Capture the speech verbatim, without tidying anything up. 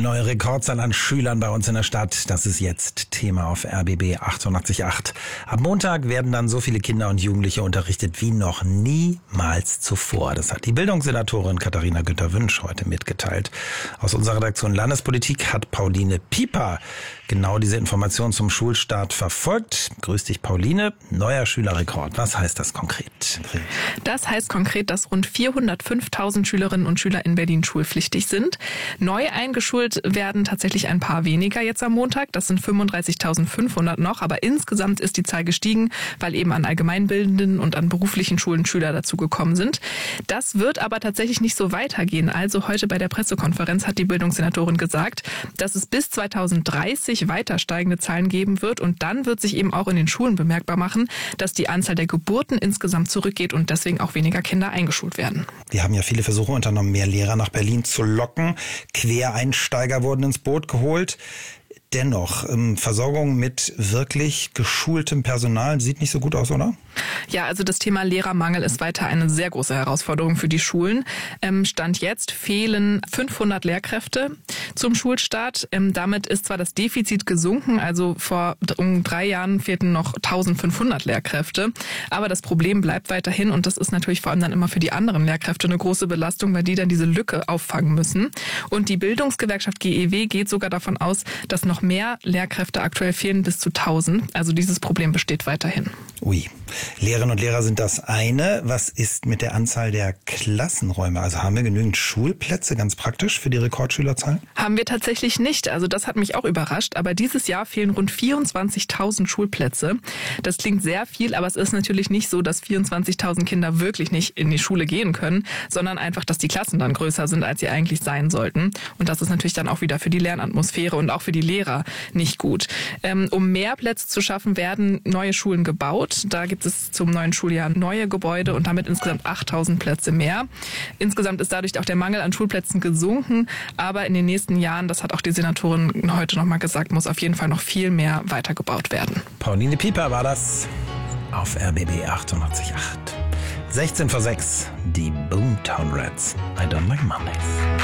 neue Rekordzahl an Schülern bei uns in der Stadt. Das ist jetzt Thema auf R B B achtundachtzig Komma acht. Am Montag werden dann so viele Kinder und Jugendliche unterrichtet wie noch niemals zuvor. Das hat die Bildungssenatorin Katharina Günther-Wünsch heute mitgeteilt. Aus unserer Redaktion Landespolitik hat Pauline Pieper genau diese Information zum Schulstart verfolgt. Grüß dich, Pauline. Neuer Schülerrekord. Was heißt das konkret? Das heißt konkret, dass rund vierhundertfünftausend Schülerinnen und Schüler in Berlin schulpflichtig sind. Neu eingeschult werden tatsächlich ein paar weniger jetzt am Montag. Das sind fünfunddreißigtausendfünfhundert noch. Aber insgesamt ist die Zahl gestiegen, weil eben an allgemeinbildenden und an beruflichen Schulen Schüler dazugekommen sind. Das wird aber tatsächlich nicht so weitergehen. Also heute bei der Pressekonferenz hat die Bildungssenatorin gesagt, dass es bis zweitausenddreißig weiter steigende Zahlen geben wird. Und dann wird sich eben auch in den Schulen bemerkbar machen, dass die Anzahl der Geburten insgesamt zurückgeht und deswegen auch weniger Kinder eingeschult werden. Wir haben ja viele Versuche unternommen, mehr Lehrer nach Berlin zu locken. Quereinsteiger wurden ins Boot geholt. Dennoch, Versorgung mit wirklich geschultem Personal sieht nicht so gut aus, oder? Ja, also das Thema Lehrermangel ist weiter eine sehr große Herausforderung für die Schulen. Stand jetzt fehlen fünfhundert Lehrkräfte zum Schulstart. Damit ist zwar das Defizit gesunken, also vor um drei Jahren fehlten noch eintausendfünfhundert Lehrkräfte, aber das Problem bleibt weiterhin und das ist natürlich vor allem dann immer für die anderen Lehrkräfte eine große Belastung, weil die dann diese Lücke auffangen müssen. Und die Bildungsgewerkschaft G E W geht sogar davon aus, dass noch mehr Lehrkräfte aktuell fehlen, bis zu tausend. Also dieses Problem besteht weiterhin. Ui. Lehrerinnen und Lehrer sind das eine. Was ist mit der Anzahl der Klassenräume? Also haben wir genügend Schulplätze, ganz praktisch, für die Rekordschülerzahl? Haben wir tatsächlich nicht. Also das hat mich auch überrascht. Aber dieses Jahr fehlen rund vierundzwanzigtausend Schulplätze. Das klingt sehr viel, aber es ist natürlich nicht so, dass vierundzwanzigtausend Kinder wirklich nicht in die Schule gehen können, sondern einfach, dass die Klassen dann größer sind, als sie eigentlich sein sollten. Und das ist natürlich dann auch wieder für die Lernatmosphäre und auch für die Lehrer nicht gut. Ähm, um mehr Plätze zu schaffen, werden neue Schulen gebaut. Da gibt es zum neuen Schuljahr neue Gebäude und damit insgesamt achttausend Plätze mehr. Insgesamt ist dadurch auch der Mangel an Schulplätzen gesunken. Aber in den nächsten Jahren, das hat auch die Senatorin heute nochmal gesagt, muss auf jeden Fall noch viel mehr weitergebaut werden. Pauline Pieper war das auf R B B achtundachtzig Komma acht. sechzehn vor sechs, die Boomtown Rats. I don't like Mondays.